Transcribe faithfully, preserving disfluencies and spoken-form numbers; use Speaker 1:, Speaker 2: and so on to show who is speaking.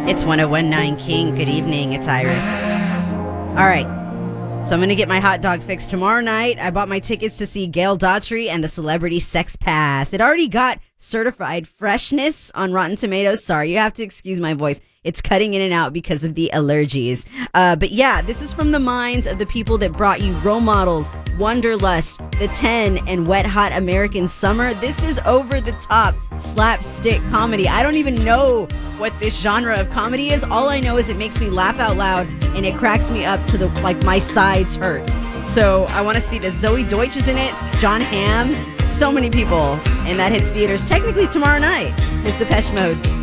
Speaker 1: It's one oh one point nine King. Good evening. It's Iris. All right. So I'm going to get my hot dog fix tomorrow night. I bought my tickets to see Gail Daughtry and the Celebrity Sex Pass. It already got certified freshness on Rotten Tomatoes. Sorry, you have to excuse my voice. It's cutting in and out because of the allergies. Uh, but yeah, this is from the minds of the people that brought you Role Models, Wanderlust, The ten, and Wet Hot American Summer. This is over-the-top slapstick comedy. I don't even know what this genre of comedy is. All I know is it makes me laugh out loud and it cracks me up to the, like, my sides hurt. So I want to see this. Zoe Deutsch is in it, John Hamm, so many people, and that hits theaters technically tomorrow night. Here's Depeche Mode.